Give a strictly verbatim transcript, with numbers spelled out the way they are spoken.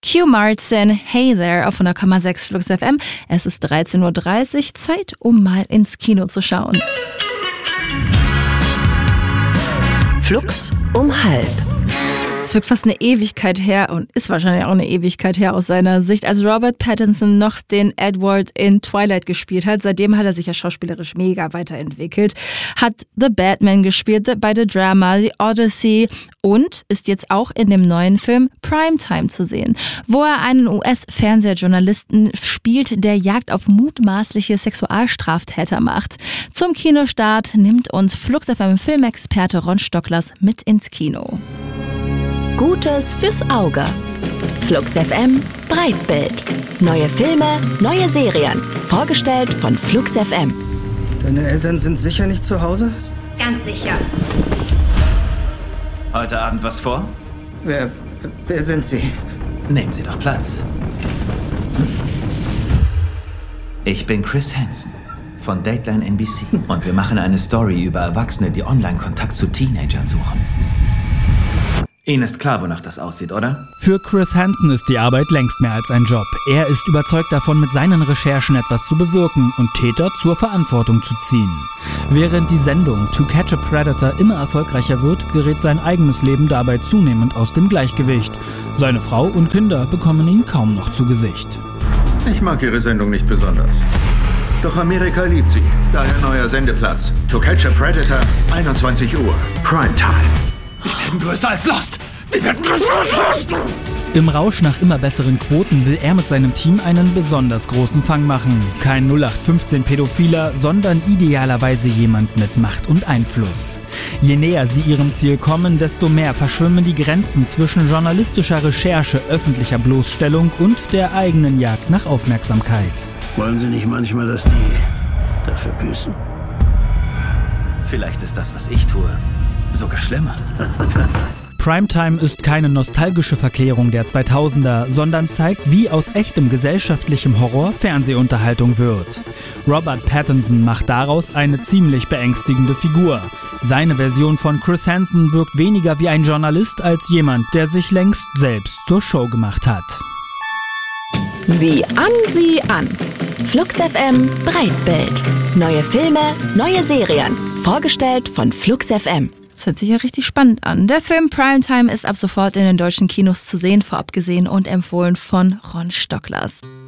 Q Martin, Hey There auf hundert Komma sechs Flux F M. Es ist dreizehn Uhr dreißig, Zeit, um mal ins Kino zu schauen. Flux um halb. Es wirkt fast eine Ewigkeit her und ist wahrscheinlich auch eine Ewigkeit her aus seiner Sicht, als Robert Pattinson noch den Edward in Twilight gespielt hat. Seitdem hat er sich ja schauspielerisch mega weiterentwickelt, hat The Batman gespielt, bei The Drama, The Odyssey und ist jetzt auch in dem neuen Film Primetime zu sehen, wo er einen U S-Fernsehjournalisten spielt, der Jagd auf mutmaßliche Sexualstraftäter macht. Zum Kinostart nimmt uns Flux F M-Filmexperte Ron Stocklers mit ins Kino. Gutes fürs Auge. Flux F M Breitbild. Neue Filme, neue Serien. Vorgestellt von Flux F M. Deine Eltern sind sicher nicht zu Hause? Ganz sicher. Heute Abend was vor? Wer, wer sind Sie? Nehmen Sie doch Platz. Ich bin Chris Hansen von Dateline N B C und wir machen eine Story über Erwachsene, die online Kontakt zu Teenagern suchen. Ihnen ist klar, wonach das aussieht, oder? Für Chris Hansen ist die Arbeit längst mehr als ein Job. Er ist überzeugt davon, mit seinen Recherchen etwas zu bewirken und Täter zur Verantwortung zu ziehen. Während die Sendung To Catch a Predator immer erfolgreicher wird, gerät sein eigenes Leben dabei zunehmend aus dem Gleichgewicht. Seine Frau und Kinder bekommen ihn kaum noch zu Gesicht. Ich mag Ihre Sendung nicht besonders. Doch Amerika liebt sie. Daher neuer Sendeplatz. To Catch a Predator, einundzwanzig Uhr. Primetime. Wir werden größer als Lost! Wir werden größer als Lost! Im Rausch nach immer besseren Quoten will er mit seinem Team einen besonders großen Fang machen. Kein null acht fünfzehn Pädophiler, sondern idealerweise jemand mit Macht und Einfluss. Je näher sie ihrem Ziel kommen, desto mehr verschwimmen die Grenzen zwischen journalistischer Recherche, öffentlicher Bloßstellung und der eigenen Jagd nach Aufmerksamkeit. Wollen Sie nicht manchmal, dass die dafür büßen? Vielleicht ist das, was ich tue, sogar schlimmer. Primetime ist keine nostalgische Verklärung der zweitausender, sondern zeigt, wie aus echtem gesellschaftlichem Horror Fernsehunterhaltung wird. Robert Pattinson macht daraus eine ziemlich beängstigende Figur. Seine Version von Chris Hansen wirkt weniger wie ein Journalist als jemand, der sich längst selbst zur Show gemacht hat. Sieh an, sieh an. Flux F M Breitbild. Neue Filme, neue Serien. Vorgestellt von Flux F M. Das hört sich ja richtig spannend an. Der Film Primetime ist ab sofort in den deutschen Kinos zu sehen, vorab gesehen und empfohlen von Ron Stocklers.